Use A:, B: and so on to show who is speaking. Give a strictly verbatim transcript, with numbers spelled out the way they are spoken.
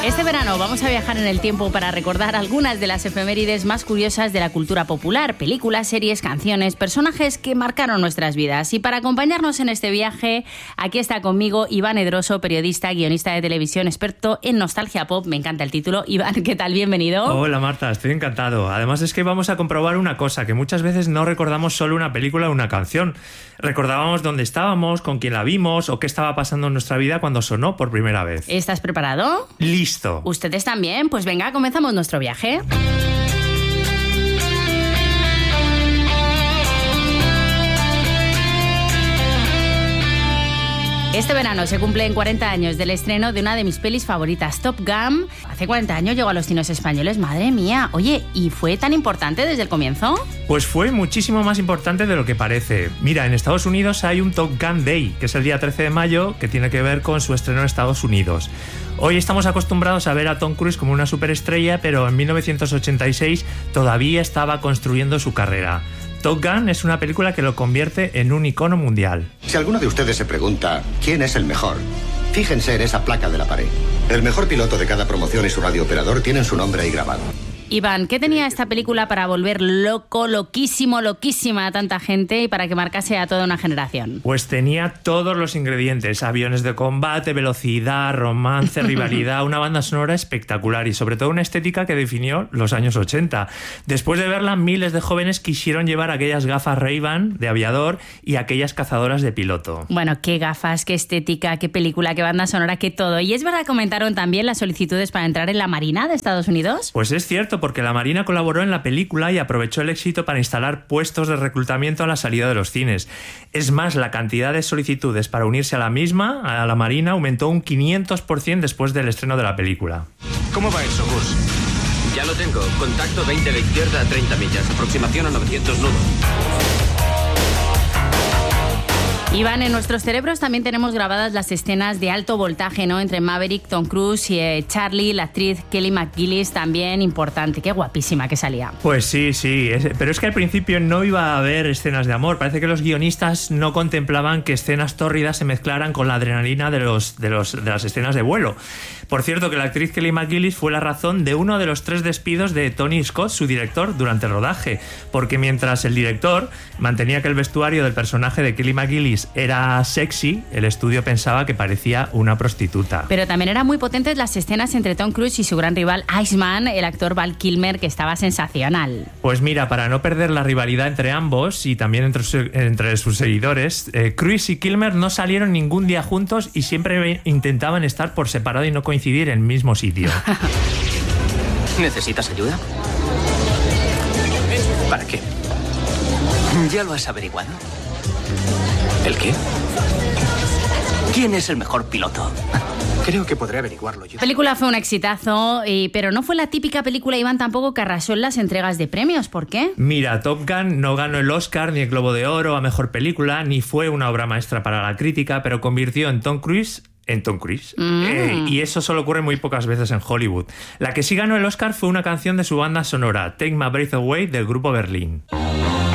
A: Este verano vamos a viajar en el tiempo para recordar algunas de las efemérides más curiosas de la cultura popular, películas, series, canciones, personajes que marcaron nuestras vidas. Y para acompañarnos en este viaje, aquí está conmigo Iván Edroso, periodista, guionista de televisión, experto en nostalgia pop. Me encanta el título. Iván, ¿qué tal? Bienvenido.
B: Hola Marta, estoy encantado. Además es que vamos a comprobar una cosa, que muchas veces no recordamos solo una película o una canción. Recordábamos dónde estábamos, con quién la vimos o qué estaba pasando en nuestra vida cuando sonó por primera vez.
A: ¿Estás preparado?
B: Listo.
A: ¿Ustedes también? Pues venga, comenzamos nuestro viaje. Este verano se cumplen cuarenta años del estreno de una de mis pelis favoritas, Top Gun. Hace cuarenta años llegó a los cines españoles, madre mía. Oye, ¿y fue tan importante desde el comienzo?
B: Pues fue muchísimo más importante de lo que parece. Mira, en Estados Unidos hay un Top Gun Day, que es el día trece de mayo, que tiene que ver con su estreno en Estados Unidos. Hoy estamos acostumbrados a ver a Tom Cruise como una superestrella, pero en mil novecientos ochenta y seis todavía estaba construyendo su carrera. Top Gun es una película que lo convierte en un icono mundial.
C: Si alguno de ustedes se pregunta quién es el mejor, fíjense en esa placa de la pared. El mejor piloto de cada promoción y su radiooperador tienen su nombre ahí grabado.
A: Iván, ¿qué tenía esta película para volver loco, loquísimo, loquísima a tanta gente y para que marcase a toda una generación?
B: Pues tenía todos los ingredientes: aviones de combate, velocidad, romance, rivalidad, una banda sonora espectacular y sobre todo una estética que definió los años ochenta. Después de verla, miles de jóvenes quisieron llevar aquellas gafas Ray-Ban de aviador y aquellas cazadoras de piloto.
A: Bueno, qué gafas, qué estética, qué película, qué banda sonora, qué todo. ¿Y es verdad que comentaron también las solicitudes para entrar en la Marina de Estados Unidos?
B: Pues es cierto, porque la Marina colaboró en la película y aprovechó el éxito para instalar puestos de reclutamiento a la salida de los cines. Es más, la cantidad de solicitudes para unirse a la misma, a la Marina, aumentó un quinientos por ciento después del estreno de la película.
D: ¿Cómo va eso, Gus?
E: Ya lo tengo. Contacto veinte de izquierda a treinta millas. Aproximación a novecientos nudos.
A: Iván, en nuestros cerebros también tenemos grabadas las escenas de alto voltaje, ¿no? Entre Maverick, Tom Cruise y eh, Charlie, la actriz Kelly McGillis, también importante. Qué guapísima que salía.
B: Pues sí, sí. Es, pero es que al principio no iba a haber escenas de amor. Parece que los guionistas no contemplaban que escenas tórridas se mezclaran con la adrenalina de, los, de, los, de las escenas de vuelo. Por cierto, que la actriz Kelly McGillis fue la razón de uno de los tres despidos de Tony Scott, su director, durante el rodaje. Porque mientras el director mantenía que el vestuario del personaje de Kelly McGillis era sexy, el estudio pensaba que parecía una prostituta.
A: Pero también eran muy potentes las escenas entre Tom Cruise y su gran rival Iceman, el actor Val Kilmer, que estaba sensacional.
B: Pues mira, para no perder la rivalidad entre ambos y también entre, su, entre sus seguidores, eh, Cruise y Kilmer no salieron ningún día juntos y siempre intentaban estar por separado y no coincidir en el mismo sitio.
E: ¿Necesitas ayuda? ¿Para qué? ¿Ya lo has averiguado? ¿El qué? ¿Quién es el mejor piloto?
D: Creo que podré averiguarlo yo.
A: La película fue un exitazo, y, pero no fue la típica película, Iván, tampoco que arrasó en las entregas de premios. ¿Por qué?
B: Mira, Top Gun no ganó el Oscar ni el Globo de Oro a Mejor Película, ni fue una obra maestra para la crítica, pero convirtió en Tom Cruise en Tom Cruise. Mm. Eh, y eso solo ocurre muy pocas veces en Hollywood. La que sí ganó el Oscar fue una canción de su banda sonora, Take My Breath Away, del grupo Berlín.